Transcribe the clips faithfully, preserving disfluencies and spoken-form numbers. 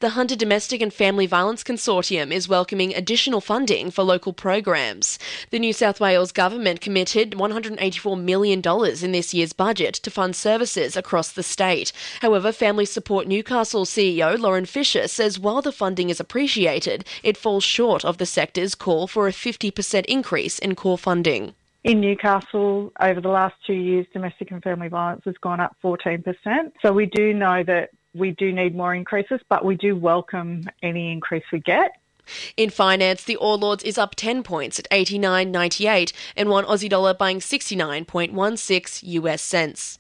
the Hunter Domestic and Family Violence Consortium is welcoming additional funding for local programs. The New South Wales government committed one hundred eighty-four million dollars in this year's budget to fund services across the state. However, Family Support Newcastle C E O Lauren Fisher says while the funding is appreciated, it falls short of the sector's call for a fifty percent increase in core funding. In Newcastle, over the last two years, domestic and family violence has gone up fourteen percent. So we do know that we do need more increases, but we do welcome any increase we get. In finance, the All Ords is up ten points at eighty-nine ninety-eight and one Aussie dollar buying sixty-nine point one six U S cents.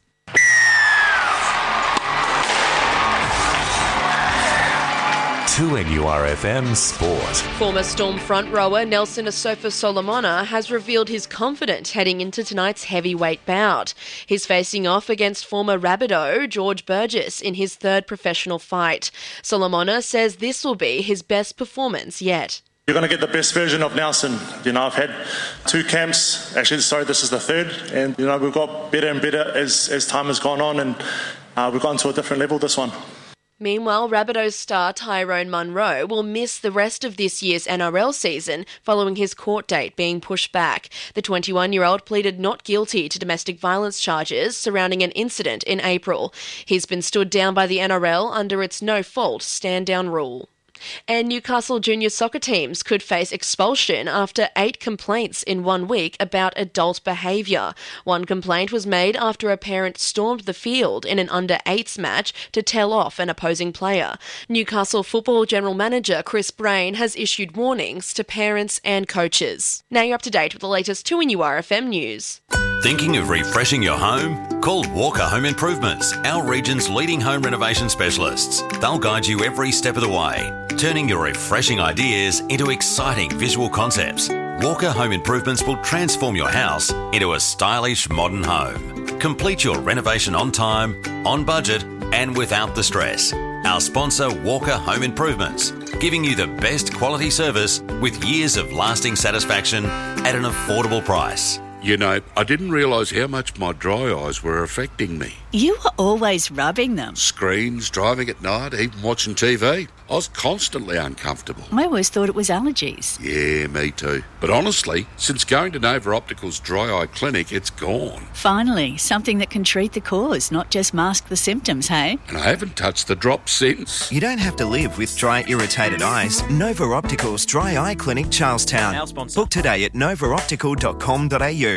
two N U R F M Sport. Former Storm front rower Nelson Asofa Solomona has revealed he's confident heading into tonight's heavyweight bout. He's facing off against former Rabbitoh George Burgess in his third professional fight. Solomona says this will be his best performance yet. You're going to get the best version of Nelson. You know, I've had two camps. Actually, sorry, this is the third. And, you know, we've got better and better as, as time has gone on, and uh, we've gone to a different level this one. Meanwhile, Rabbitoh's star Tyrone Munro will miss the rest of this year's N R L season following his court date being pushed back. The twenty-one-year-old pleaded not guilty to domestic violence charges surrounding an incident in April. He's been stood down by the N R L under its no-fault stand-down rule. And Newcastle junior soccer teams could face expulsion after eight complaints in one week about adult behaviour. One complaint was made after a parent stormed the field in an under eights match to tell off an opposing player. Newcastle football general manager Chris Brain has issued warnings to parents and coaches. Now you're up to date with the latest two N U R F M news. Thinking of refreshing your home? Call Walker Home Improvements, our region's leading home renovation specialists. They'll guide you every step of the way, turning your refreshing ideas into exciting visual concepts. Walker Home Improvements will transform your house into a stylish modern home. Complete your renovation on time, on budget, and without the stress. Our sponsor, Walker Home Improvements, giving you the best quality service with years of lasting satisfaction at an affordable price. You know, I didn't realise how much my dry eyes were affecting me. You were always rubbing them. Screens, driving at night, even watching T V. I was constantly uncomfortable. I always thought it was allergies. Yeah, me too. But honestly, since going to Nova Optical's dry eye clinic, it's gone. Finally, something that can treat the cause, not just mask the symptoms, hey? And I haven't touched the drops since. You don't have to live with dry, irritated eyes. Nova Optical's Dry Eye Clinic, Charlestown. Our sponsor. Book today at nova optical dot com dot a u.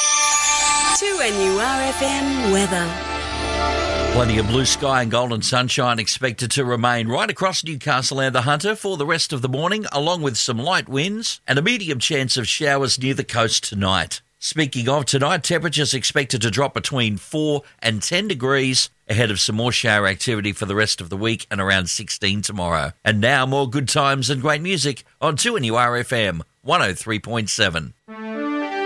two N U R F M weather. Plenty of blue sky and golden sunshine expected to remain right across Newcastle and the Hunter for the rest of the morning, along with some light winds and a medium chance of showers near the coast tonight. Speaking of tonight, temperatures expected to drop between four and ten degrees ahead of some more shower activity for the rest of the week and around sixteen tomorrow. And now more good times and great music on two N U R F M one oh three point seven.